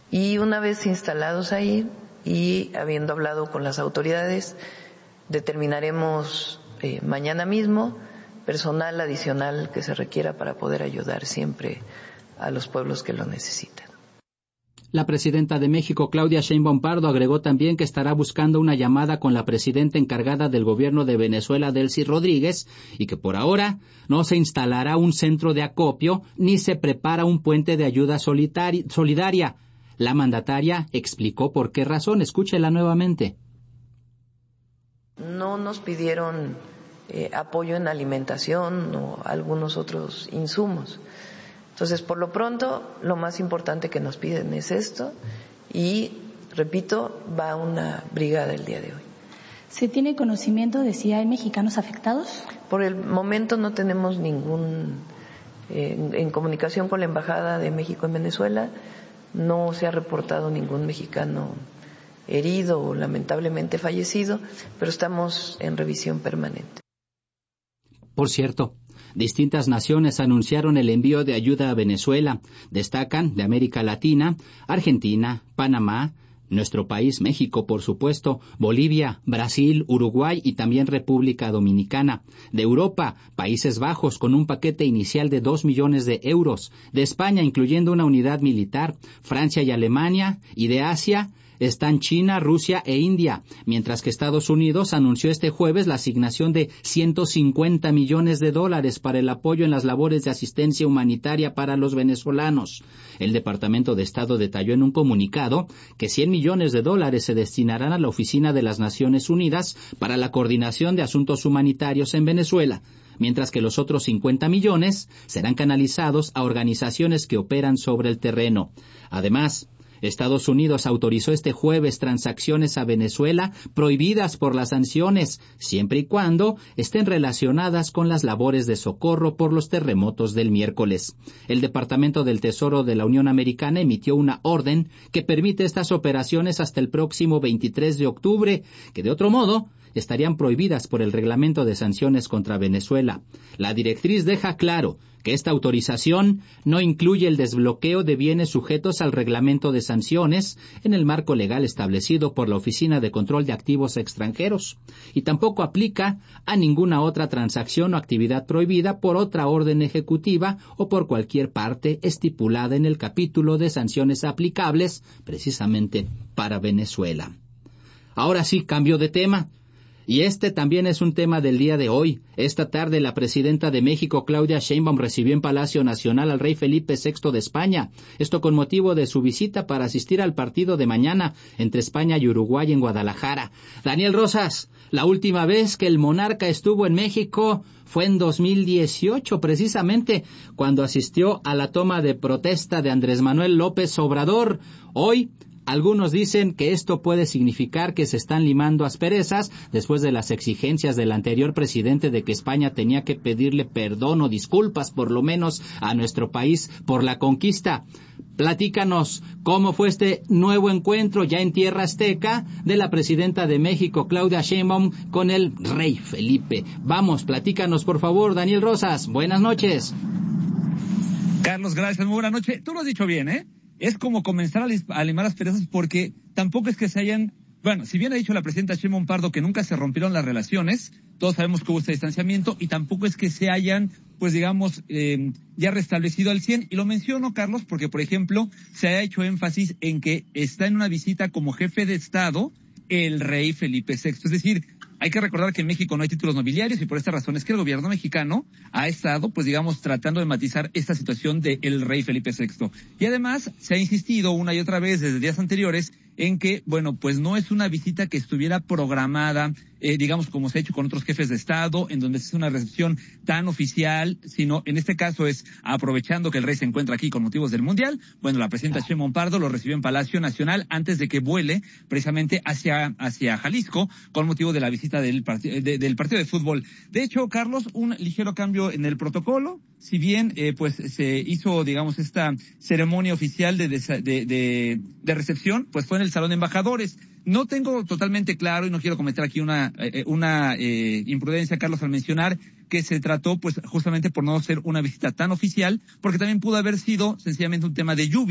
Y una vez instalados ahí y habiendo hablado con las autoridades, determinaremos mañana mismo personal adicional que se requiera para poder ayudar siempre a los pueblos que lo necesitan. La presidenta de México, Claudia Sheinbaum Pardo, agregó también que estará buscando una llamada con la presidenta encargada del gobierno de Venezuela, Delcy Rodríguez, y que por ahora no se instalará un centro de acopio ni se prepara un puente de ayuda solidaria. La mandataria explicó por qué razón. Escúchela nuevamente. No nos pidieron apoyo en alimentación o algunos otros insumos. Entonces, por lo pronto, lo más importante que nos piden es esto y, repito, va una brigada el día de hoy. ¿Se tiene conocimiento de si hay mexicanos afectados? Por el momento no tenemos ningún, en comunicación con la Embajada de México en Venezuela, no se ha reportado ningún mexicano herido o lamentablemente fallecido, pero estamos en revisión permanente. Por cierto, distintas naciones anunciaron el envío de ayuda a Venezuela. Destacan de América Latina, Argentina, Panamá, nuestro país, México, por supuesto, Bolivia, Brasil, Uruguay y también República Dominicana. De Europa, Países Bajos, con un paquete inicial de 2 millones de euros. De España, incluyendo una unidad militar. Francia y Alemania. Y de Asia están China, Rusia e India, mientras que Estados Unidos anunció este jueves la asignación de $150 millones para el apoyo en las labores de asistencia humanitaria para los venezolanos. El Departamento de Estado detalló en un comunicado que $100 millones se destinarán a la Oficina de las Naciones Unidas para la coordinación de asuntos humanitarios en Venezuela, mientras que los otros 50 millones serán canalizados a organizaciones que operan sobre el terreno. Además, Estados Unidos autorizó este jueves transacciones a Venezuela prohibidas por las sanciones, siempre y cuando estén relacionadas con las labores de socorro por los terremotos del miércoles. El Departamento del Tesoro de la Unión Americana emitió una orden que permite estas operaciones hasta el próximo 23 de octubre, que de otro modo estarían prohibidas por el reglamento de sanciones contra Venezuela. La directriz deja claro que esta autorización no incluye el desbloqueo de bienes sujetos al reglamento de sanciones en el marco legal establecido por la Oficina de Control de Activos Extranjeros y tampoco aplica a ninguna otra transacción o actividad prohibida por otra orden ejecutiva o por cualquier parte estipulada en el capítulo de sanciones aplicables precisamente para Venezuela. Ahora sí, cambio de tema. Y este también es un tema del día de hoy. Esta tarde la presidenta de México, Claudia Sheinbaum, recibió en Palacio Nacional al rey Felipe VI de España. Esto con motivo de su visita para asistir al partido de mañana entre España y Uruguay en Guadalajara. Daniel Rosas, la última vez que el monarca estuvo en México fue en 2018, precisamente cuando asistió a la toma de protesta de Andrés Manuel López Obrador. Hoy, algunos dicen que esto puede significar que se están limando asperezas después de las exigencias del anterior presidente de que España tenía que pedirle perdón o disculpas, por lo menos, a nuestro país por la conquista. Platícanos cómo fue este nuevo encuentro ya en tierra azteca de la presidenta de México, Claudia Sheinbaum, con el rey Felipe. Vamos, platícanos, por favor, Daniel Rosas. Buenas noches. Carlos, gracias. Muy buena noche. Tú lo has dicho bien, ¿eh? Es como comenzar a limar las perezas porque tampoco es que se hayan... Bueno, si bien ha dicho la presidenta Sheinbaum Pardo que nunca se rompieron las relaciones, todos sabemos que hubo este distanciamiento y tampoco es que se hayan, pues digamos, ya restablecido al 100. Y lo menciono, Carlos, porque, por ejemplo, se ha hecho énfasis en que está en una visita como jefe de Estado el rey Felipe VI. Es decir, hay que recordar que en México no hay títulos nobiliarios y por esta razón es que el gobierno mexicano ha estado, pues digamos, tratando de matizar esta situación del rey Felipe VI. Y además se ha insistido una y otra vez desde días anteriores en que, bueno, pues no es una visita que estuviera programada, digamos, como se ha hecho con otros jefes de Estado, en donde es una recepción tan oficial, sino en este caso es aprovechando que el rey se encuentra aquí con motivos del Mundial. Bueno, la presidenta Sheinbaum Pardo lo recibió en Palacio Nacional antes de que vuele precisamente hacia Jalisco con motivo de la visita del partido de fútbol. De hecho, Carlos, un ligero cambio en el protocolo. Si bien pues se hizo, digamos, esta ceremonia oficial de recepción, pues fue en el Salón de Embajadores. No tengo totalmente claro y no quiero cometer aquí una imprudencia, Carlos, al mencionar que se trató, pues, justamente por no ser una visita tan oficial, porque también pudo haber sido sencillamente un tema de lluvia.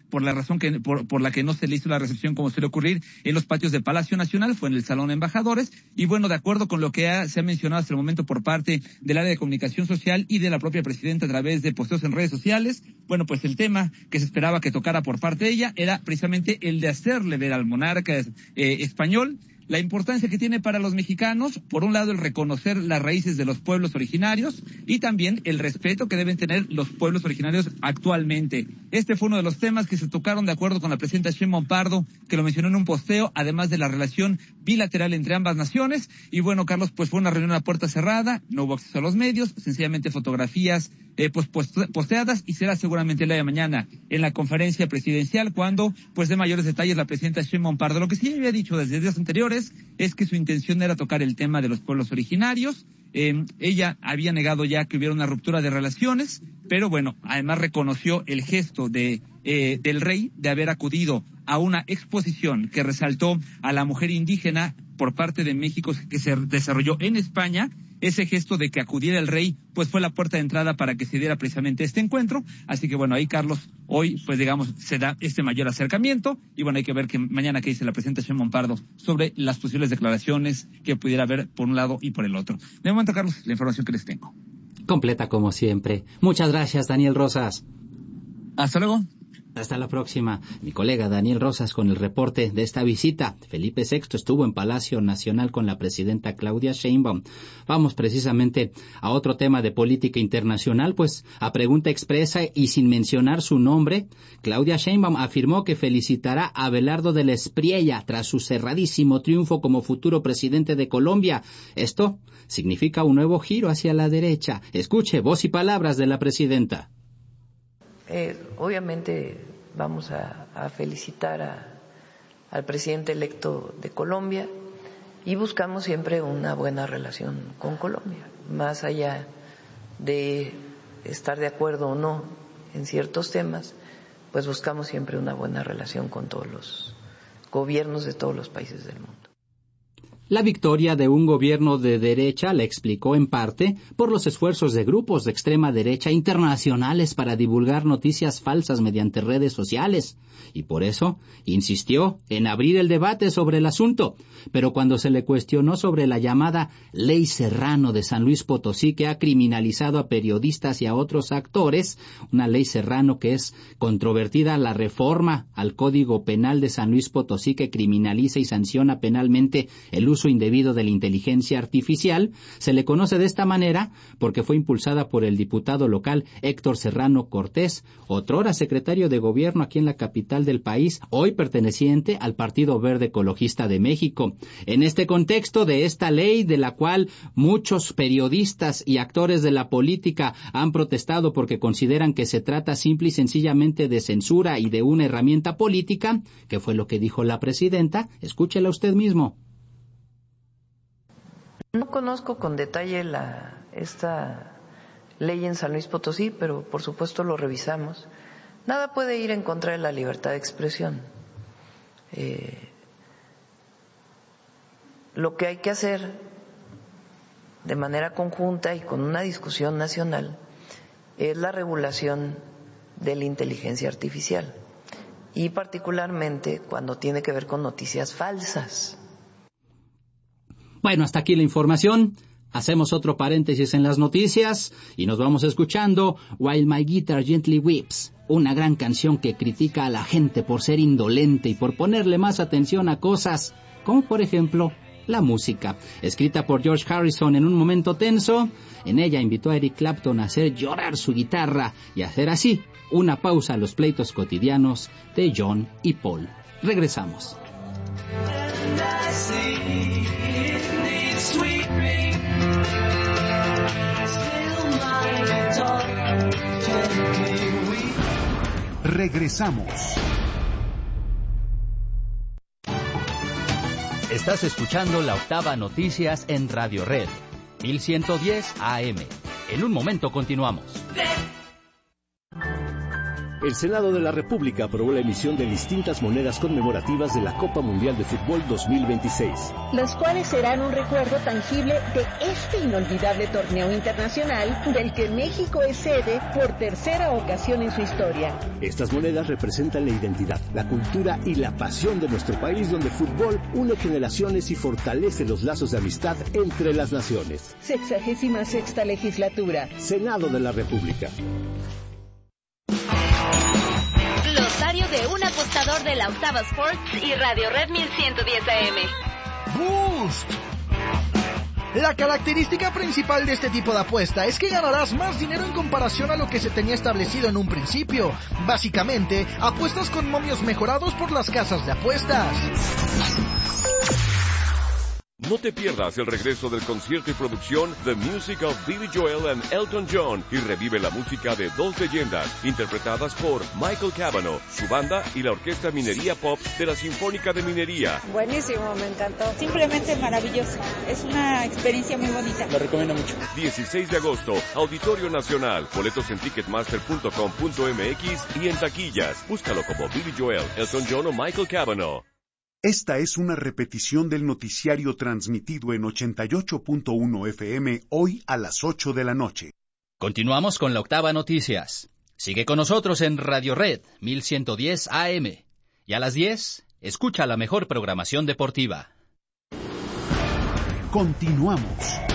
por la razón por la que no se le hizo la recepción como suele ocurrir en los patios de Palacio Nacional, fue en el Salón de Embajadores. Y bueno, de acuerdo con lo que se ha mencionado hasta el momento por parte del área de comunicación social y de la propia presidenta a través de posteos en redes sociales, bueno, pues el tema que se esperaba que tocara por parte de ella era precisamente el de hacerle ver al monarca español la importancia que tiene para los mexicanos, por un lado el reconocer las raíces de los pueblos originarios y también el respeto que deben tener los pueblos originarios actualmente. Este fue uno de los temas que se tocaron de acuerdo con la presidenta Sheinbaum Pardo, que lo mencionó en un posteo, además de la relación bilateral entre ambas naciones. Y bueno, Carlos, pues fue una reunión a puerta cerrada, no hubo acceso a los medios, sencillamente fotografías posteadas, y será seguramente el día de mañana en la conferencia presidencial cuando pues dé mayores detalles la presidenta Sheinbaum Pardo. Lo que sí había dicho desde días anteriores es que su intención era tocar el tema de los pueblos originarios. Ella había negado ya que hubiera una ruptura de relaciones, pero bueno, además reconoció el gesto del rey de haber acudido a una exposición que resaltó a la mujer indígena por parte de México que se desarrolló en España. Ese gesto de que acudiera el rey, pues fue la puerta de entrada para que se diera precisamente este encuentro. Así que bueno, ahí Carlos, hoy pues digamos se da este mayor acercamiento y bueno, hay que ver que mañana qué dice la presidenta Sheinbaum Pardo sobre las posibles declaraciones que pudiera haber por un lado y por el otro. De momento, Carlos, la información que les tengo. Completa como siempre. Muchas gracias, Daniel Rosas. Hasta luego. Hasta la próxima. Mi colega Daniel Rosas con el reporte de esta visita. Felipe VI estuvo en Palacio Nacional con la presidenta Claudia Sheinbaum. Vamos precisamente a otro tema de política internacional, pues a pregunta expresa y sin mencionar su nombre, Claudia Sheinbaum afirmó que felicitará a Abelardo de la Espriella tras su cerradísimo triunfo como futuro presidente de Colombia. Esto significa un nuevo giro hacia la derecha. Escuche voz y palabras de la presidenta. Obviamente vamos a felicitar al presidente electo de Colombia y buscamos siempre una buena relación con Colombia, más allá de estar de acuerdo o no en ciertos temas, pues buscamos siempre una buena relación con todos los gobiernos de todos los países del mundo. La victoria de un gobierno de derecha la explicó en parte por los esfuerzos de grupos de extrema derecha internacionales para divulgar noticias falsas mediante redes sociales, y por eso insistió en abrir el debate sobre el asunto. Pero cuando se le cuestionó sobre la llamada Ley Serrano de San Luis Potosí, que ha criminalizado a periodistas y a otros actores, una ley Serrano que es controvertida, la reforma al Código Penal de San Luis Potosí que criminaliza y sanciona penalmente el uso indebido de la inteligencia artificial, se le conoce de esta manera porque fue impulsada por el diputado local Héctor Serrano Cortés, otrora secretario de gobierno aquí en la capital del país, hoy perteneciente al Partido Verde Ecologista de México. En este contexto de esta ley, de la cual muchos periodistas y actores de la política han protestado porque consideran que se trata simple y sencillamente de censura y de una herramienta política, que fue lo que dijo la presidenta, escúchela usted mismo. No conozco con detalle esta ley en San Luis Potosí, pero por supuesto lo revisamos. Nada puede ir en contra de la libertad de expresión. Lo que hay que hacer de manera conjunta y con una discusión nacional es la regulación de la inteligencia artificial y particularmente cuando tiene que ver con noticias falsas. Bueno, hasta aquí la información. Hacemos otro paréntesis en las noticias y nos vamos escuchando While My Guitar Gently Weeps, una gran canción que critica a la gente por ser indolente y por ponerle más atención a cosas como por ejemplo la música. Escrita por George Harrison en un momento tenso, en ella invitó a Eric Clapton a hacer llorar su guitarra y hacer así una pausa a los pleitos cotidianos de John y Paul. Regresamos. Regresamos. Estás escuchando La Octava Noticias en Radio Red, 1110 AM. En un momento continuamos. El Senado de la República aprobó la emisión de distintas monedas conmemorativas de la Copa Mundial de Fútbol 2026. Las cuales serán un recuerdo tangible de este inolvidable torneo internacional del que México es sede por tercera ocasión en su historia. Estas monedas representan la identidad, la cultura y la pasión de nuestro país, donde el fútbol une generaciones y fortalece los lazos de amistad entre las naciones. 66ª legislatura. Senado de la República. Glosario de un apostador de la Octava Sports y Radio Red 1110 AM. Boost. La característica principal de este tipo de apuesta es que ganarás más dinero en comparación a lo que se tenía establecido en un principio. Básicamente, apuestas con momios mejorados por las casas de apuestas. No te pierdas el regreso del concierto y producción The Music of Billy Joel and Elton John y revive la música de dos leyendas interpretadas por Michael Cavanaugh, su banda y la Orquesta Minería Pop de la Sinfónica de Minería. Buenísimo, me encantó. Simplemente maravilloso. Es una experiencia muy bonita. Lo recomiendo mucho. 16 de agosto, Auditorio Nacional. Boletos en ticketmaster.com.mx y en taquillas. Búscalo como Billy Joel, Elton John o Michael Cavanaugh. Esta es una repetición del noticiario transmitido en 88.1 FM hoy a las 8 de la noche. Continuamos con la Octava Noticias. Sigue con nosotros en Radio Red 1110 AM. Y a las 10, escucha la mejor programación deportiva. Continuamos.